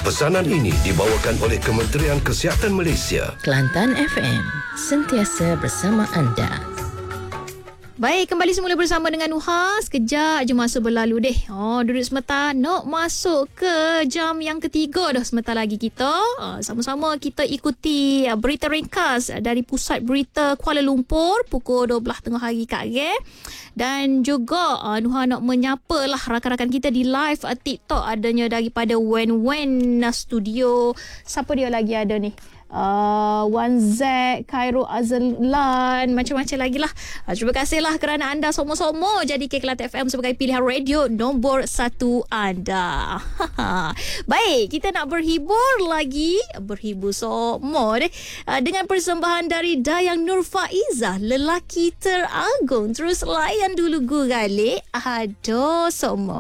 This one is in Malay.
Pesanan ini dibawakan oleh Kementerian Kesihatan Malaysia. Kelantan FM, sentiasa bersama anda. Baik, kembali semula bersama dengan Nuha. Sekejap je masa berlalu deh. Duduk sebentar. Nak masuk ke jam yang ketiga dah sebentar lagi kita. Sama-sama kita ikuti berita ringkas dari Pusat Berita Kuala Lumpur pukul 12.30 hari Kak Ge. Dan juga Nuha nak menyapa lah rakan-rakan kita di live TikTok adanya daripada Wen Studio. Siapa dia lagi ada ni? Wan Z, Khairul Azlan, macam-macam lagi lah. Terima kasih lah kerana anda semua-semua jadi Kelantan FM sebagai pilihan radio nombor 1 anda. Baik, kita nak berhibur lagi. Berhibur semua deh. Dengan persembahan dari Dayang Nur Faizah, lelaki teragung. Terus layan dulu gurale. Aduh semua.